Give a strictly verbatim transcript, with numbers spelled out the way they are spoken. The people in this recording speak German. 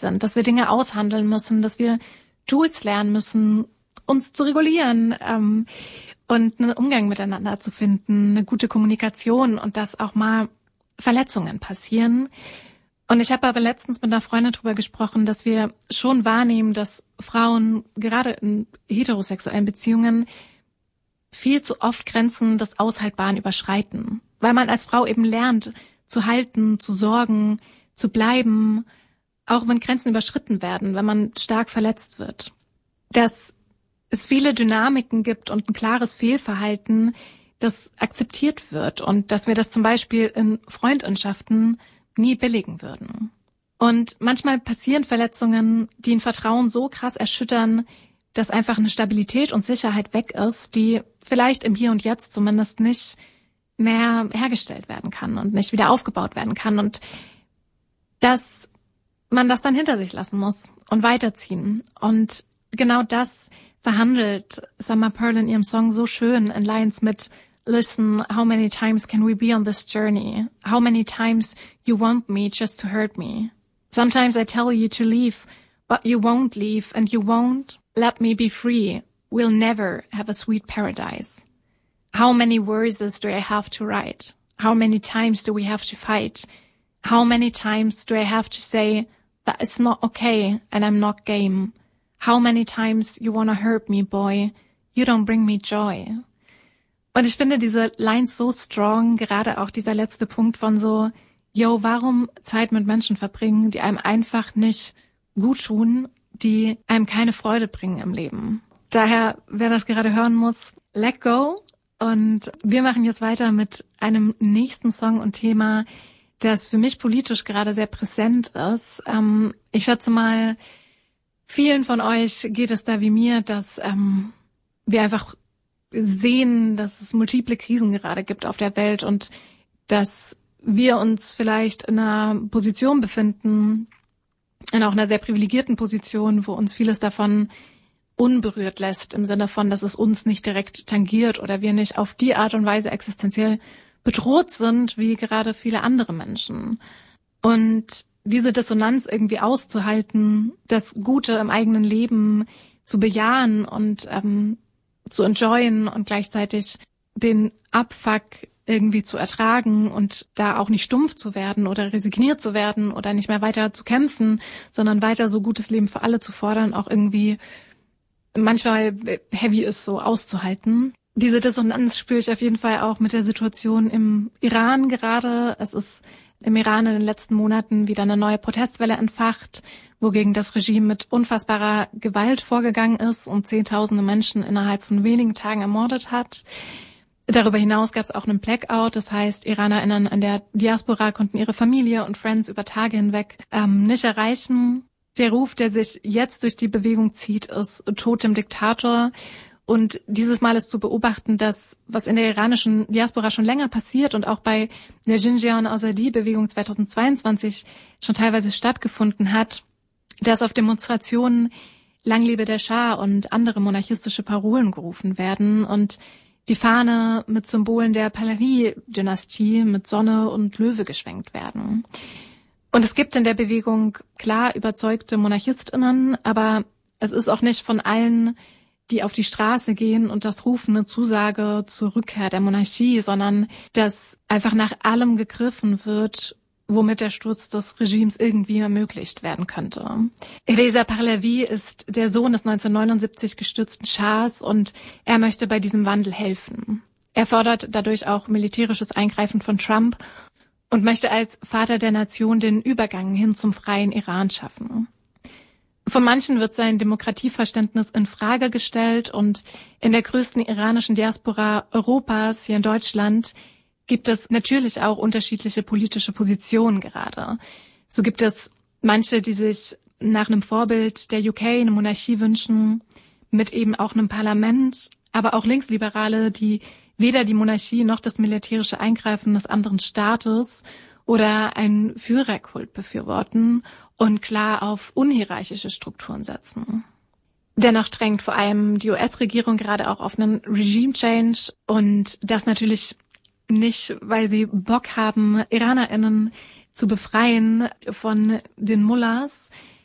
sind, dass wir Dinge aushandeln müssen, dass wir Tools lernen müssen, uns zu regulieren ähm, und einen Umgang miteinander zu finden, eine gute Kommunikation und dass auch mal Verletzungen passieren. Und ich habe aber letztens mit einer Freundin darüber gesprochen, dass wir schon wahrnehmen, dass Frauen gerade in heterosexuellen Beziehungen viel zu oft Grenzen des Aushaltbaren überschreiten, weil man als Frau eben lernt, zu halten, zu sorgen, zu bleiben, auch wenn Grenzen überschritten werden, wenn man stark verletzt wird. Dass es viele Dynamiken gibt und ein klares Fehlverhalten, das akzeptiert wird und dass wir das zum Beispiel in Freundschaften nie billigen würden. Und manchmal passieren Verletzungen, die ein Vertrauen so krass erschüttern, dass einfach eine Stabilität und Sicherheit weg ist, die vielleicht im Hier und Jetzt zumindest nicht mehr hergestellt werden kann und nicht wieder aufgebaut werden kann und dass man das dann hinter sich lassen muss und weiterziehen. Und genau das verhandelt Summer Pearl in ihrem Song so schön in Lines mit Listen, how many times can we be on this journey? How many times you want me just to hurt me? Sometimes I tell you to leave, but you won't leave and you won't let me be free. We'll never have a sweet paradise. How many verses do I have to write? How many times do we have to fight? How many times do I have to say that it's not okay and I'm not game? How many times you wanna hurt me, boy? You don't bring me joy. Und ich finde diese Lines so strong, gerade auch dieser letzte Punkt von so, yo, warum Zeit mit Menschen verbringen, die einem einfach nicht gut tun, die einem keine Freude bringen im Leben. Daher, wer das gerade hören muss, let go. Und wir machen jetzt weiter mit einem nächsten Song und Thema, das für mich politisch gerade sehr präsent ist. Ähm, ich schätze mal, vielen von euch geht es da wie mir, dass ähm, wir einfach sehen, dass es multiple Krisen gerade gibt auf der Welt und dass wir uns vielleicht in einer Position befinden, in auch einer sehr privilegierten Position, wo uns vieles davon unberührt lässt, im Sinne von, dass es uns nicht direkt tangiert oder wir nicht auf die Art und Weise existenziell bedroht sind, wie gerade viele andere Menschen. Und diese Dissonanz irgendwie auszuhalten, das Gute im eigenen Leben zu bejahen und ähm, zu enjoyen und gleichzeitig den Abfuck irgendwie zu ertragen und da auch nicht stumpf zu werden oder resigniert zu werden oder nicht mehr weiter zu kämpfen, sondern weiter so gutes Leben für alle zu fordern, auch irgendwie manchmal heavy ist, so auszuhalten. Diese Dissonanz spüre ich auf jeden Fall auch mit der Situation im Iran gerade. Es ist im Iran in den letzten Monaten wieder eine neue Protestwelle entfacht, wogegen das Regime mit unfassbarer Gewalt vorgegangen ist und Zehntausende Menschen innerhalb von wenigen Tagen ermordet hat. Darüber hinaus gab es auch einen Blackout, das heißt, IranerInnen in der Diaspora konnten ihre Familie und Friends über Tage hinweg ähm, nicht erreichen. Der Ruf, der sich jetzt durch die Bewegung zieht, ist Tod dem Diktator. Und dieses Mal ist zu beobachten, dass was in der iranischen Diaspora schon länger passiert und auch bei der Jinjian Azadi-Bewegung zweitausendzweiundzwanzig schon teilweise stattgefunden hat, dass auf Demonstrationen Lang lebe der Schah und andere monarchistische Parolen gerufen werden und die Fahne mit Symbolen der Pahlavi-Dynastie mit Sonne und Löwe geschwenkt werden. Und es gibt in der Bewegung klar überzeugte MonarchistInnen, aber es ist auch nicht von allen, die auf die Straße gehen und das rufen, eine Zusage zur Rückkehr der Monarchie, sondern dass einfach nach allem gegriffen wird, womit der Sturz des Regimes irgendwie ermöglicht werden könnte. Reza Pahlavi ist der Sohn des neunzehnhundertneunundsiebzig gestürzten Schahs und er möchte bei diesem Wandel helfen. Er fordert dadurch auch militärisches Eingreifen von Trump und möchte als Vater der Nation den Übergang hin zum freien Iran schaffen. Von manchen wird sein Demokratieverständnis in Frage gestellt und in der größten iranischen Diaspora Europas, hier in Deutschland, gibt es natürlich auch unterschiedliche politische Positionen gerade. So gibt es manche, die sich nach einem Vorbild der U K eine Monarchie wünschen, mit eben auch einem Parlament, aber auch Linksliberale, die weder die Monarchie noch das militärische Eingreifen des anderen Staates oder einen Führerkult befürworten und klar auf unhierarchische Strukturen setzen. Dennoch drängt vor allem die U S-Regierung gerade auch auf einen Regime-Change und das natürlich nicht, weil sie Bock haben, IranerInnen zu befreien von den Mullahs,